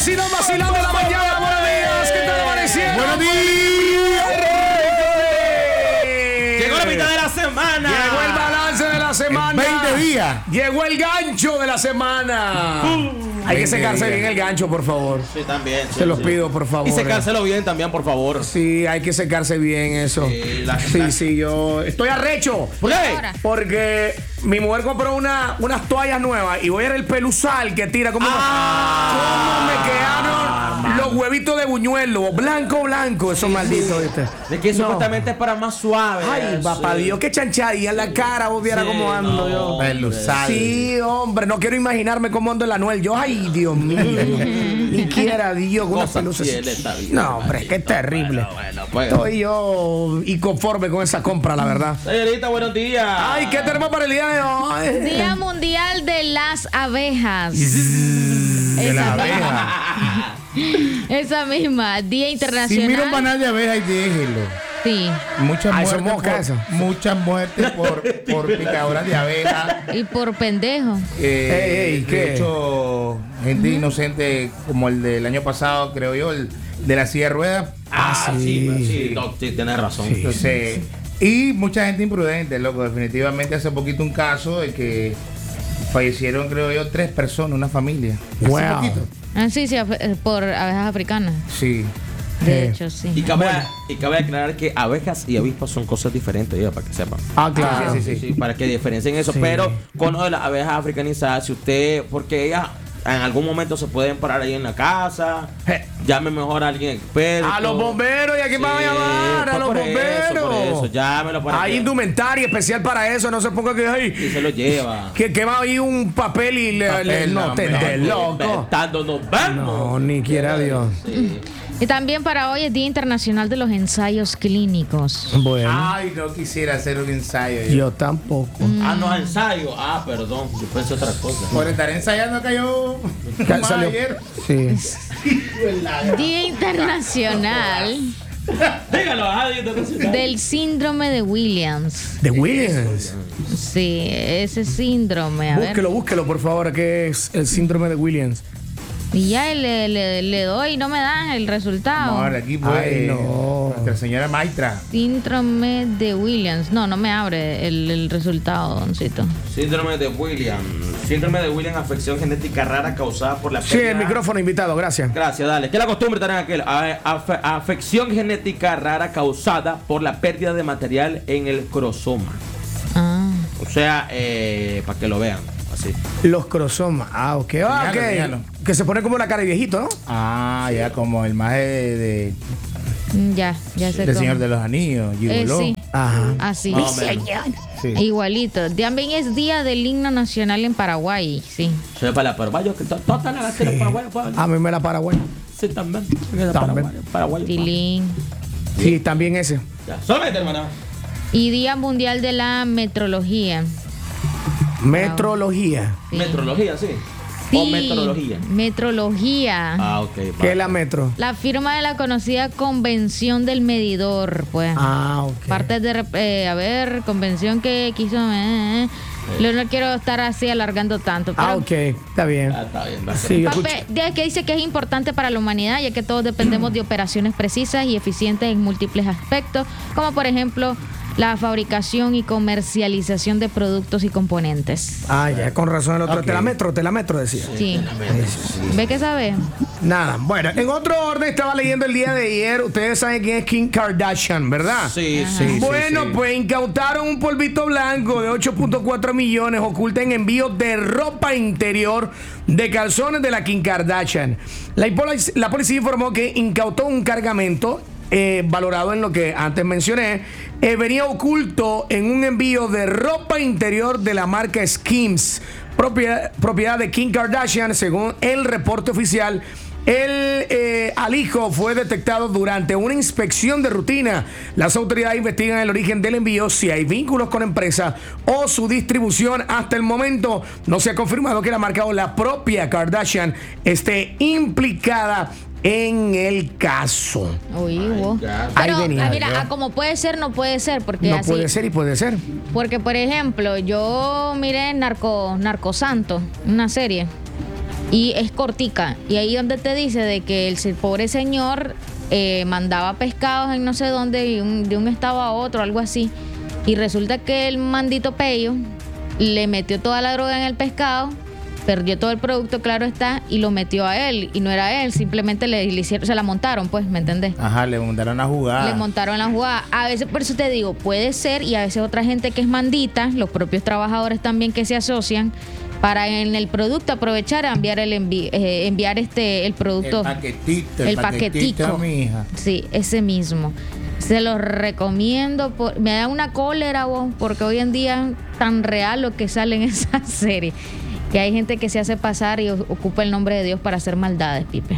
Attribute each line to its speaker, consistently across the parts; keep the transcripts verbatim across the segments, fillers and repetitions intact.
Speaker 1: Si no vacilando de la mañana, buenos días, ¿qué tal amaneciendo?
Speaker 2: Buenos días.
Speaker 1: Llegó la mitad de la semana. Llegó el balance de la semana.
Speaker 2: En veinte días.
Speaker 1: Llegó el gancho de la semana. Uh, Hay que secarse días. bien el gancho, por favor.
Speaker 3: Sí, también. Sí,
Speaker 1: Se los
Speaker 3: sí.
Speaker 1: pido, por favor.
Speaker 3: Y secárselo bien también, por favor.
Speaker 1: Sí, hay que secarse bien eso.
Speaker 3: Sí, la-
Speaker 1: sí,
Speaker 3: la-
Speaker 1: sí, yo estoy arrecho. ¿Por qué? Porque mi mujer compró una, unas toallas nuevas y voy a ver el peluzal que tira como
Speaker 3: Ah,
Speaker 1: cómo me quedaron los huevitos de buñuelo, blanco, blanco, esos malditos, ¿viste?
Speaker 3: De que
Speaker 1: No.
Speaker 3: supuestamente es para más suave.
Speaker 1: Ay,
Speaker 3: sí.
Speaker 1: papá Dios, qué chanchadilla en la cara, vos vieras
Speaker 3: Sí,
Speaker 1: cómo ando
Speaker 3: no,
Speaker 1: yo.
Speaker 2: Peluzal.
Speaker 1: Sí, hombre, no quiero imaginarme cómo ando el Anuel. Yo, ay, Dios mío. Ni quiera Dios con unas
Speaker 3: Cosas
Speaker 1: pelusas.
Speaker 3: tiene esta vida,
Speaker 1: No, hombre, qué terrible.
Speaker 3: Bueno, bueno, pues.
Speaker 1: Estoy yo inconforme con esa compra, la verdad.
Speaker 3: Señorita, buenos días.
Speaker 1: Ay, ¿qué tenemos para el día de hoy?
Speaker 4: Día Mundial de las Abejas.
Speaker 2: De
Speaker 4: Esa
Speaker 2: la
Speaker 4: misma.
Speaker 2: abeja.
Speaker 4: Esa misma. Día
Speaker 2: Si
Speaker 4: Internacional.
Speaker 2: mira un banal de abeja y déjelo.
Speaker 4: Sí.
Speaker 2: Muchas
Speaker 1: Ah, eso es
Speaker 2: muertes,
Speaker 1: mosca,
Speaker 2: por,
Speaker 1: eso.
Speaker 2: muchas muertes por, por picaduras de abeja.
Speaker 4: Y por pendejo.
Speaker 2: Eh,
Speaker 1: Ey, ey, ¿qué?
Speaker 2: de hecho, gente inocente como el del año pasado, creo yo, el de la silla de ruedas.
Speaker 3: Ah,
Speaker 1: sí.
Speaker 3: sí, sí, doc, sí, tienes razón.
Speaker 2: Entonces, y mucha gente imprudente, loco. Definitivamente hace poquito un caso de que fallecieron, creo yo, tres personas, una familia. Hace
Speaker 1: Wow.
Speaker 2: poquito.
Speaker 4: Ah, sí, sí, af- eh, por abejas africanas.
Speaker 2: Sí.
Speaker 4: De
Speaker 1: Eh.
Speaker 4: hecho, sí.
Speaker 3: Y cabe, y cabe aclarar que abejas y avispas son cosas diferentes, ya, para que sepan.
Speaker 1: Ah, claro.
Speaker 2: Sí, sí, sí.
Speaker 3: Sí, para que diferencien eso.
Speaker 1: Sí.
Speaker 3: Pero con lo de las abejas africanizadas, si usted, porque ellas en algún momento se pueden parar ahí en la casa,
Speaker 1: Je.
Speaker 3: llame mejor a alguien experto.
Speaker 1: A los bomberos, ¿y a quién van a llamar? A
Speaker 3: pues
Speaker 1: los
Speaker 3: por
Speaker 1: bomberos.
Speaker 3: Eso, por eso, llámelo para
Speaker 1: Hay
Speaker 3: que-
Speaker 1: indumentaria especial para eso, no se ponga que
Speaker 3: y
Speaker 1: hay.
Speaker 3: se lo lleva.
Speaker 1: Que, que va ahí un papel y le,
Speaker 2: Papel,
Speaker 1: le- no
Speaker 2: no,
Speaker 1: te
Speaker 2: hombre.
Speaker 1: de loco.
Speaker 3: Inventando, nos vamos.
Speaker 1: No, ni quiera Dios.
Speaker 3: Sí.
Speaker 4: Y también para hoy es Día Internacional de los Ensayos Clínicos.
Speaker 1: Bueno,
Speaker 2: Ay, no quisiera hacer un ensayo. yo.
Speaker 1: yo tampoco.
Speaker 3: Ah, no, ensayo. Ah, perdón, yo pensé otra cosa.
Speaker 2: Por estar ensayando cayó
Speaker 1: Ya
Speaker 2: más
Speaker 1: salió.
Speaker 2: ayer.
Speaker 1: Sí.
Speaker 4: Día Internacional
Speaker 3: Dígalo, ah, dígalo.
Speaker 4: del Síndrome de Williams.
Speaker 1: De Williams.
Speaker 4: Sí, ese síndrome. A ver.
Speaker 1: Búsquelo, búsquelo, por favor, que es el síndrome de Williams.
Speaker 4: Y ya le, le, le doy y no me dan el resultado.
Speaker 2: Vamos a ver, aquí pues
Speaker 1: Ay, no.
Speaker 2: nuestra señora Maitra.
Speaker 4: Síndrome de Williams. No, no me abre el, el resultado, doncito.
Speaker 3: Síndrome de William. Síndrome de William, afección genética rara causada por la
Speaker 1: Sí, el
Speaker 3: pérdida-
Speaker 1: micrófono invitado, gracias.
Speaker 3: Gracias, dale. ¿Qué es la costumbre también aquel? A- afe- afección genética rara causada por la pérdida de material en el cromosoma.
Speaker 4: Ah.
Speaker 3: O sea, eh, para que lo vean, así.
Speaker 1: Los cromosomas. Ah, ok. Ah, ok.
Speaker 2: Señalo, señalo.
Speaker 1: Que se pone como la cara de viejito, ¿no?
Speaker 2: Ah, ya como el maje de, de,
Speaker 4: Mm, Ya, ya sé
Speaker 2: del
Speaker 4: cómo.
Speaker 2: Señor de los Anillos,
Speaker 4: Eh,
Speaker 2: Gigoló.
Speaker 4: sí,
Speaker 1: Ajá.
Speaker 4: así.
Speaker 3: Más o menos.
Speaker 2: Sí.
Speaker 4: Igualito. También es Día del Himno Nacional en Paraguay, sí.
Speaker 3: Soy para la Paraguayo, que to- todas las gaceras paraguayas, pues.
Speaker 1: A mí me la Paraguay.
Speaker 3: Sí, también.
Speaker 1: También.
Speaker 3: Paraguayo, paraguayo.
Speaker 4: Tilín.
Speaker 1: Sí, también ese.
Speaker 3: Ya, solamente, hermana.
Speaker 4: Y Día Mundial de la Metrología.
Speaker 1: Metrología.
Speaker 4: Sí.
Speaker 3: Metrología, sí.
Speaker 4: Sí,
Speaker 3: O metrología.
Speaker 4: Metrología.
Speaker 3: Ah, ok.
Speaker 1: ¿Qué es la metro?
Speaker 4: La firma de la conocida Convención del Medidor, pues.
Speaker 1: Ah, ok.
Speaker 4: Parte de, rep- eh, a ver, convención que quiso... eh, eh. Yo no quiero estar así alargando tanto. Pero
Speaker 1: Ah, ok. Está bien.
Speaker 3: Ah, está bien, va a ser.
Speaker 1: Sí, yo escucho.
Speaker 4: Papel, de- que dice que es importante para la humanidad, ya que todos dependemos de operaciones precisas y eficientes en múltiples aspectos, como por ejemplo la fabricación y comercialización de productos y componentes.
Speaker 1: Ah, ya, con razón el otro.
Speaker 2: Ok.
Speaker 1: Te la metro, te la metro, decía.
Speaker 4: Sí. ¿Ve que sabe?
Speaker 1: Nada. Bueno, en otro orden estaba leyendo el día de ayer. Ustedes saben quién es Kim Kardashian, ¿verdad?
Speaker 3: Sí, sí, sí.
Speaker 1: Bueno,
Speaker 3: sí.
Speaker 1: pues incautaron un polvito blanco de ocho punto cuatro millones oculta en envíos de ropa interior de calzones de la Kim Kardashian. La, poli- la policía informó que incautó un cargamento eh, valorado en lo que antes mencioné. Eh, venía oculto en un envío de ropa interior de la marca Skims, propiedad, propiedad de Kim Kardashian, según el reporte oficial. El eh, alijo fue detectado durante una inspección de rutina. Las autoridades investigan el origen del envío, si hay vínculos con la empresa o su distribución. Hasta el momento no se ha confirmado que la marca o la propia Kardashian esté implicada en el caso.
Speaker 4: Uy, wow.
Speaker 1: Ahí
Speaker 4: Pero,
Speaker 1: venía
Speaker 4: ah, mira,
Speaker 1: yo.
Speaker 4: ah, como puede ser, no puede ser, porque
Speaker 1: No
Speaker 4: así.
Speaker 1: puede ser y puede ser.
Speaker 4: Porque, por ejemplo, yo miré Narco, Narcosanto, una serie. Y es cortica. Y ahí donde te dice de que el se- pobre señor eh, mandaba pescados en no sé dónde, de un, de un estado a otro, algo así. Y resulta que el mandito pello le metió toda la droga en el pescado, perdió todo el producto, claro está, y lo metió a él. Y no era él, simplemente le, le hicieron, se la montaron, pues, ¿me entendés?
Speaker 2: Ajá, le montaron a jugar.
Speaker 4: Le montaron la jugada. A veces, por eso te digo, puede ser, y a veces otra gente que es mandita, los propios trabajadores también que se asocian, para en el producto aprovechar a enviar el envi- eh, enviar este el producto.
Speaker 2: El paquetito, el,
Speaker 4: el
Speaker 2: paquetito,
Speaker 4: paquetico.
Speaker 2: mi hija.
Speaker 4: Sí, ese mismo. Se los recomiendo. Por, me da una cólera, vos, porque hoy en día tan real lo que sale en esa serie. Que hay gente que se hace pasar y o- ocupa el nombre de Dios para hacer maldades, Pipe.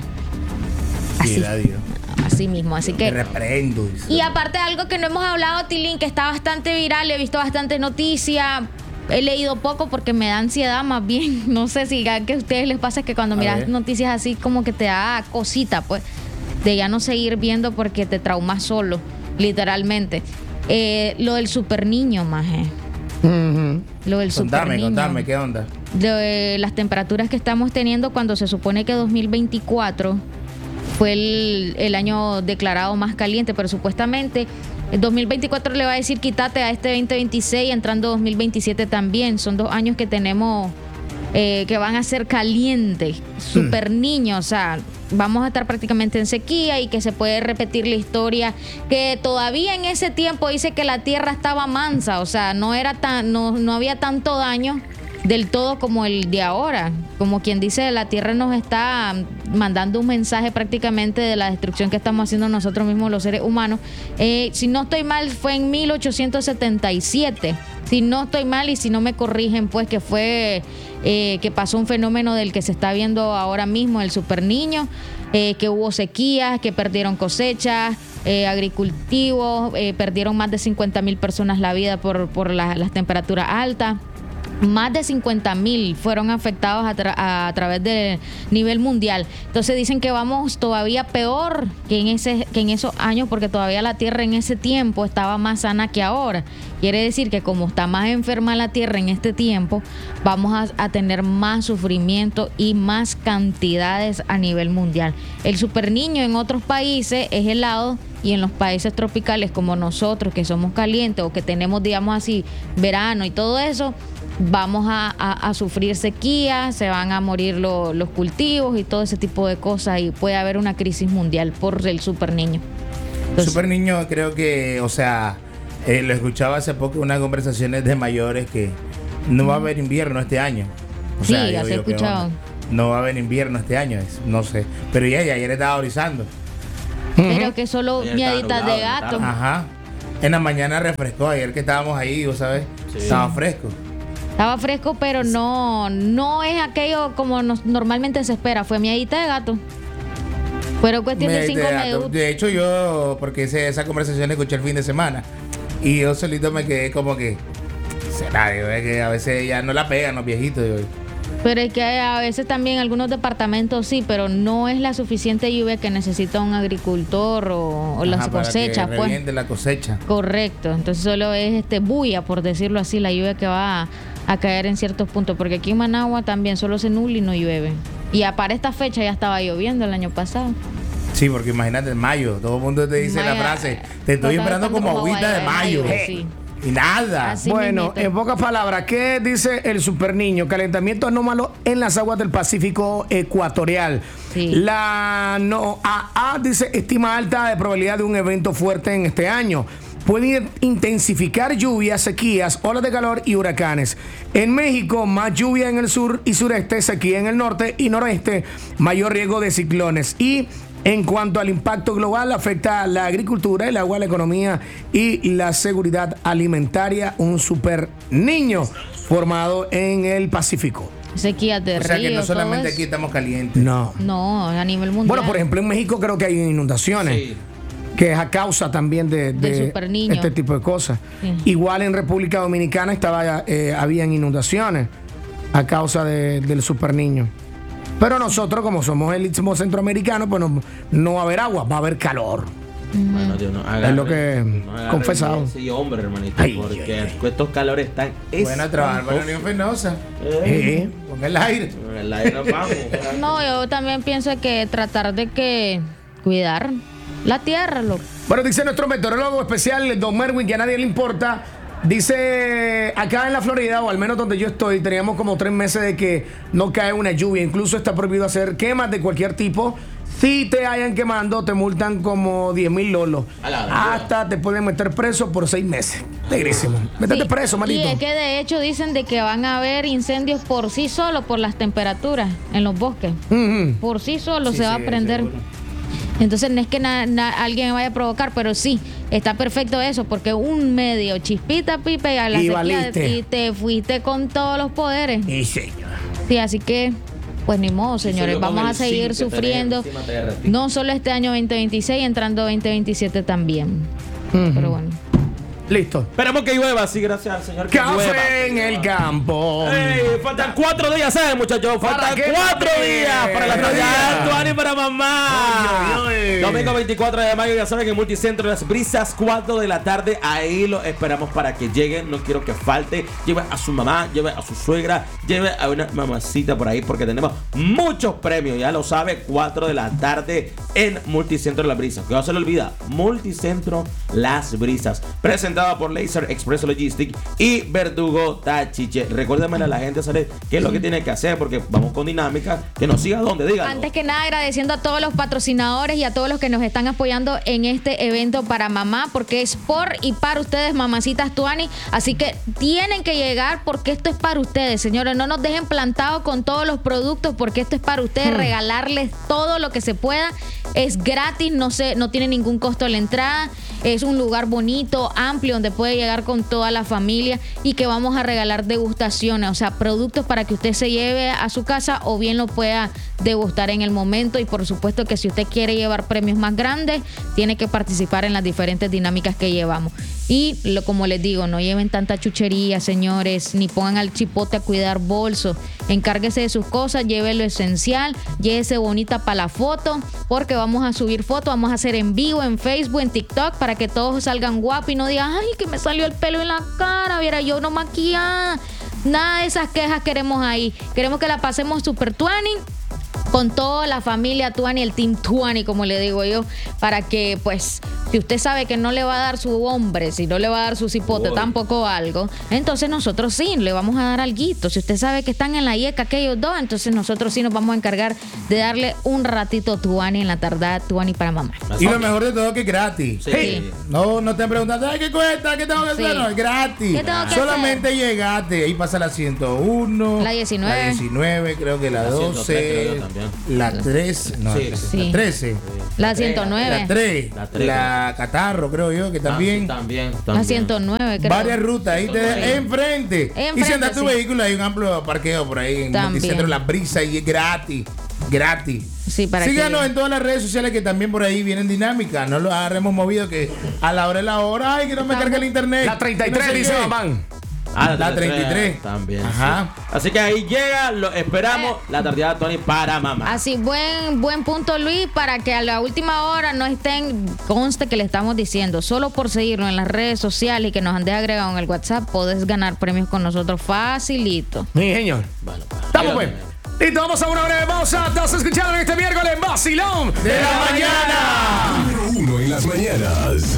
Speaker 4: Así,
Speaker 2: Quiera Dios.
Speaker 4: así mismo. Así
Speaker 2: Te
Speaker 4: que.
Speaker 2: reprendo. dice.
Speaker 4: Y aparte de algo que no hemos hablado, Tilín, que está bastante viral, he visto bastantes noticias, he leído poco porque me da ansiedad más bien. No sé si a que a ustedes les pasa que cuando
Speaker 2: A
Speaker 4: miras
Speaker 2: ver.
Speaker 4: noticias así como que te da cosita, pues, de ya no seguir viendo porque te traumas solo, literalmente. Eh, lo del super niño, maje.
Speaker 1: Ujú.
Speaker 4: Lo del super
Speaker 2: Contame,
Speaker 4: niño.
Speaker 2: contame, ¿qué onda?
Speaker 4: De las temperaturas que estamos teniendo cuando se supone que dos mil veinticuatro fue el, el año declarado más caliente, pero supuestamente el dos mil veinticuatro le va a decir quítate a este veinte veintiséis, entrando dos mil veintisiete también. Son dos años que tenemos eh, que van a ser calientes, super niños, o sea, vamos a estar prácticamente en sequía y que se puede repetir la historia que todavía en ese tiempo dice que la tierra estaba mansa, o sea, no era tan, no, no había tanto daño del todo como el de ahora. Como quien dice, la tierra nos está mandando un mensaje prácticamente de la destrucción que estamos haciendo nosotros mismos los seres humanos. Eh, si no estoy mal, fue en mil ochocientos setenta y siete. Si no estoy mal y si no me corrigen, pues que fue eh, que pasó un fenómeno del que se está viendo ahora mismo, el super niño, eh, que hubo sequías, que perdieron cosechas, eh, agricultivos, eh, perdieron más de cincuenta mil personas la vida por, por la- las temperaturas altas. Más de cincuenta mil fueron afectados a, tra- a través del nivel mundial. Entonces dicen que vamos todavía peor que en, ese, que en esos años, porque todavía la Tierra en ese tiempo estaba más sana que ahora. Quiere decir que como está más enferma la Tierra en este tiempo, vamos a, a tener más sufrimiento y más cantidades a nivel mundial. El super niño en otros países es helado, y en los países tropicales como nosotros, que somos calientes o que tenemos, digamos así, verano y todo eso, vamos a, a- a sufrir sequía, se van a morir lo- los cultivos y todo ese tipo de cosas, y puede haber una crisis mundial por el super niño. Entonces,
Speaker 2: Super niño, creo que, o sea, eh, lo escuchaba hace poco en unas conversaciones de mayores que no va a haber invierno este año. O
Speaker 4: Sí,
Speaker 2: sea,
Speaker 4: ya
Speaker 2: digo
Speaker 4: se
Speaker 2: yo, ¿qué
Speaker 4: escuchaba.
Speaker 2: onda? No va a haber invierno este año, es- no sé. Pero ya, ya ayer estaba brisando.
Speaker 4: pero que solo
Speaker 3: Ayer
Speaker 4: miaditas
Speaker 3: estaba
Speaker 4: de
Speaker 3: nublado,
Speaker 4: gato.
Speaker 3: estaba-
Speaker 2: Ajá. En la mañana refrescó, ayer que estábamos ahí, vos sabés, estaba fresco.
Speaker 4: Estaba fresco, pero no, no es aquello como nos- normalmente se espera. Fue miadita de gato. Pero cuestión de
Speaker 2: Me-
Speaker 4: cinco
Speaker 2: de,
Speaker 4: minutos.
Speaker 2: de hecho, yo, porque ese- esa conversación la escuché el fin de semana, y yo solito me quedé como que, será, digo, es que a veces ya no la pegan los viejitos. Digo.
Speaker 4: Pero es que a veces también algunos departamentos sí, pero no es la suficiente lluvia que necesita un agricultor o, o las
Speaker 2: Ajá, para
Speaker 4: cosechas,
Speaker 2: que
Speaker 4: pues.
Speaker 2: reviente la cosecha.
Speaker 4: Correcto. Entonces solo es este bulla, por decirlo así, la lluvia que va a, a caer en ciertos puntos. Porque aquí en Managua también solo se nubla y no llueve. Y a- para esta fecha ya estaba lloviendo el año pasado.
Speaker 2: Sí, porque imagínate en mayo, todo el mundo te dice la
Speaker 4: Maya,
Speaker 2: frase, te estoy
Speaker 4: estaba
Speaker 2: esperando como
Speaker 4: como
Speaker 2: agüita de
Speaker 4: agua de
Speaker 2: mayo.
Speaker 4: mayo, sí.
Speaker 2: Y nada.
Speaker 4: Así
Speaker 1: Bueno,
Speaker 4: mismito.
Speaker 1: en pocas palabras, ¿qué dice el super niño? Calentamiento anómalo en las aguas del Pacífico ecuatorial.
Speaker 4: Sí.
Speaker 1: La no, A A dice estima alta de probabilidad de un evento fuerte en este año. Pueden intensificar lluvias, sequías, olas de calor y huracanes. En México, más lluvia en el sur y sureste, sequía en el norte y noreste, mayor riesgo de ciclones. Y en cuanto al impacto global, afecta a la agricultura, el agua, la economía y la seguridad alimentaria. Un super niño formado en el Pacífico.
Speaker 4: Sequías de
Speaker 2: O sea que
Speaker 4: río,
Speaker 2: no solamente
Speaker 4: todo
Speaker 2: aquí
Speaker 4: eso.
Speaker 2: estamos calientes.
Speaker 1: No.
Speaker 4: No, a nivel mundial.
Speaker 1: Bueno, por ejemplo, en México creo que hay inundaciones.
Speaker 3: Sí.
Speaker 1: Que es a causa también de,
Speaker 4: Del
Speaker 1: de
Speaker 4: superniño.
Speaker 1: este tipo de cosas.
Speaker 4: Sí.
Speaker 1: Igual en República Dominicana estaba, eh, habían inundaciones a causa de- del superniño. Pero nosotros, como somos el istmo centroamericano, pues no, no va a haber agua, va a haber calor.
Speaker 3: Bueno, Dios no haga.
Speaker 1: Es lo que
Speaker 3: no agarre
Speaker 1: confesado.
Speaker 3: Sí, hombre, hermanito.
Speaker 1: Ay,
Speaker 3: porque
Speaker 1: ay,
Speaker 3: estos calores están.
Speaker 2: Bueno, trabajar para la Unión Fenosa.
Speaker 3: Eh,
Speaker 1: Sí.
Speaker 2: Con el aire.
Speaker 3: en el aire nos vamos.
Speaker 4: No, yo también pienso que tratar de que cuidar la tierra, loco.
Speaker 1: Bueno, dice nuestro meteorólogo especial, Don Merwin, que a nadie le importa. Dice, acá en la Florida, o al menos donde yo estoy, teníamos como tres meses de que no cae una lluvia. Incluso está prohibido hacer quemas de cualquier tipo. Si te hayan quemando, te multan como diez mil lolos.
Speaker 3: A la verdad.
Speaker 1: Hasta te pueden meter preso por seis meses. Negrísimo. Métete
Speaker 4: Sí,
Speaker 1: preso,
Speaker 4: y
Speaker 1: malito.
Speaker 4: es que de hecho dicen de que van a haber incendios por sí solos por las temperaturas en los bosques.
Speaker 1: Ujú.
Speaker 4: Por sí solo
Speaker 2: Sí,
Speaker 4: se va
Speaker 2: sí,
Speaker 4: a prender.
Speaker 2: seguro.
Speaker 4: Entonces no es que na- na- alguien vaya a provocar, pero sí, está perfecto eso, porque un medio chispita, pipe, a la
Speaker 1: Y
Speaker 4: sequía,
Speaker 1: valiste.
Speaker 4: y te fuiste con todos los poderes.
Speaker 1: Y señor.
Speaker 4: Sí, así que, pues ni modo, señores,
Speaker 3: solo con
Speaker 4: vamos a
Speaker 3: el
Speaker 4: seguir
Speaker 3: zinc que
Speaker 4: sufriendo.
Speaker 3: tenés encima te derretís.
Speaker 4: No solo este año veinte veintiséis, entrando veinte veintisiete también.
Speaker 1: Ujú.
Speaker 4: Pero bueno.
Speaker 1: Listo.
Speaker 3: Esperemos que llueva, sí, gracias al Señor. Que llueva,
Speaker 1: Café
Speaker 3: que
Speaker 1: en el
Speaker 3: llueva.
Speaker 1: campo.
Speaker 3: Ey, faltan cuatro días, ¿saben, muchachos?
Speaker 1: ¿Para
Speaker 3: Faltan
Speaker 1: qué,
Speaker 3: cuatro
Speaker 1: papi?
Speaker 3: días para la
Speaker 1: Cuatro
Speaker 3: Navidad.
Speaker 1: días.
Speaker 3: Tu ánimo para mamá.
Speaker 1: Ay, ay.
Speaker 3: Domingo veinticuatro de mayo, ya saben, en Multicentro Las Brisas, cuatro de la tarde. Ahí lo esperamos para que lleguen. No quiero que falte. Lleve a su mamá, lleve a su suegra, lleve a una mamacita por ahí, porque tenemos muchos premios. Ya lo sabe, cuatro de la tarde en Multicentro Las Brisas. Que no se le olvida, Multicentro Las Brisas. Presentado por Laser Express Logistic y Verdugo Tachiche. Recuérdame a la gente, ¿sabes qué es lo que tiene que hacer? Porque vamos con dinámica. Que nos siga donde digan.
Speaker 4: Antes que nada, agradeciendo a todos los patrocinadores y a todos los que nos están apoyando en este evento para mamá, porque es por y para ustedes, mamacitas Tuani. Así que tienen que llegar porque esto es para ustedes, señores. No nos dejen plantados con todos los productos porque esto es para ustedes. Regalarles todo lo que se pueda. Es gratis, no sé, no tiene ningún costo la entrada. Es un lugar bonito, amplio, donde puede llegar con toda la familia y que vamos a regalar degustaciones, o sea, productos para que usted se lleve a su casa o bien lo pueda degustar en el momento. Y por supuesto que si usted quiere llevar premios más grandes, tiene que participar en las diferentes dinámicas que llevamos. Y lo, como les digo, no lleven tanta chuchería, señores, ni pongan al chipote a cuidar bolsos. Encárguese de sus cosas, lleve lo esencial, llévese bonita para la foto, porque vamos a subir fotos, vamos a hacer en vivo en Facebook, en TikTok, para que todos salgan guapos y no digan, ay, que me salió el pelo en la cara, viera yo no maquillada. Nada de esas quejas queremos ahí. Queremos que la pasemos super tuani con toda la familia Tuani, el Team Tuani, como le digo yo, para que, pues, si usted sabe que no le va a dar su hombre, si no le va a dar su cipote,
Speaker 3: Uy.
Speaker 4: tampoco algo, entonces nosotros sí, le vamos a dar alguito. Si usted sabe que están en la yeca aquellos dos, entonces nosotros sí nos vamos a encargar de darle un ratito Tuani en la tarde, Tuani para mamá.
Speaker 2: Y lo mejor de todo es que es gratis.
Speaker 3: Sí.
Speaker 4: Sí.
Speaker 2: No, no te preguntas, "Ay, ¿qué cuesta? ¿Qué tengo que hacer?"
Speaker 4: Sí.
Speaker 2: No, es gratis.
Speaker 4: ¿Qué tengo que
Speaker 2: Solamente llegaste. Ahí pasa la ciento uno.
Speaker 4: La diecinueve.
Speaker 2: La diecinueve, creo que la,
Speaker 3: La ciento tres creo
Speaker 2: doce.
Speaker 3: yo también.
Speaker 2: La tres. No,
Speaker 3: Sí,
Speaker 2: la,
Speaker 3: sí.
Speaker 2: la trece.
Speaker 4: La ciento nueve.
Speaker 2: La tres.
Speaker 3: La tres,
Speaker 2: La catarro, creo yo, que también.
Speaker 3: Ah, sí, también,
Speaker 4: La
Speaker 3: también.
Speaker 4: ciento nueve, creo.
Speaker 2: Varias rutas ahí te
Speaker 3: Sí.
Speaker 2: enfrente.
Speaker 4: Enfrente,
Speaker 2: Y si andas tu
Speaker 4: sí.
Speaker 2: vehículo, hay un amplio parqueo por ahí en
Speaker 4: También.
Speaker 2: Multicentro La Brisa y es gratis. Gratis.
Speaker 4: Sí, para
Speaker 2: Síganos
Speaker 4: que...
Speaker 2: en todas las redes sociales que también por ahí vienen dinámicas. No lo agarremos movido que a la hora de la hora, ay, que no me cargue el internet.
Speaker 1: La treinta y tres,
Speaker 2: No sé
Speaker 1: dice
Speaker 2: qué.
Speaker 1: mamán.
Speaker 3: Ah,
Speaker 2: La treinta y tres.
Speaker 3: También.
Speaker 2: Ajá.
Speaker 3: sí. Así que ahí llega, lo esperamos, la tardeada Tony para mamá.
Speaker 4: Así, buen, buen punto, Luis, para que a la última hora no estén, conste que le estamos diciendo, solo por seguirnos en las redes sociales y que nos andes agregado en el WhatsApp, podés ganar premios con nosotros facilito.
Speaker 1: Sí, señor.
Speaker 3: Bueno, pues,
Speaker 1: Estamos,
Speaker 3: ahí lo
Speaker 1: pues.
Speaker 3: tenemos.
Speaker 1: Listo, vamos a una breve pausa. Estás escuchando este miércoles en Vacilón
Speaker 2: De la mañana.
Speaker 5: Número uno en las mañanas.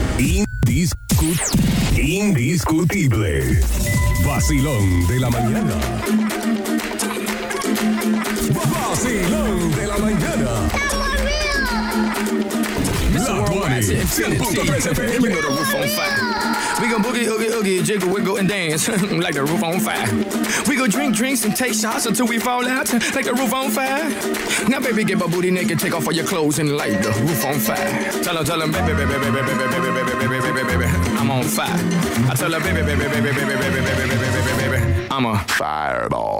Speaker 5: Indiscu- indiscutible. Vacilón de la mañana. Vacilón de la mañana. La Tuani, cien punto tres F M.
Speaker 6: You know the roof on fire. We gon' boogie, oogie, oogie, jiggle, wiggle, and dance like the roof on fire. We gon' drink drinks and take shots until we fall out like the roof on fire. Now, baby, get my booty naked, take off all your clothes and light the roof on fire. Tell her, tell her, baby, baby, baby, baby, baby, baby, baby, baby, baby, baby, I'm on fire. I tell her, baby, baby, baby, baby, baby, baby, baby, baby, baby, baby, I'm a fireball.